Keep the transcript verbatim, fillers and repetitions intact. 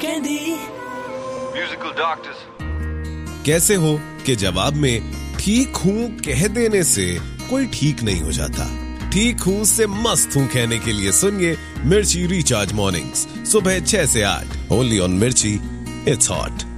कहंदी musical doctors. कैसे हो कि जवाब में ठीक हूँ कह देने से कोई ठीक नहीं हो जाता। ठीक हूँ से मस्त हूँ कहने के लिए सुनिए मिर्ची रिचार्ज मॉर्निंग्स सुबह छह से आठ ओनली ऑन मिर्ची। It's hot.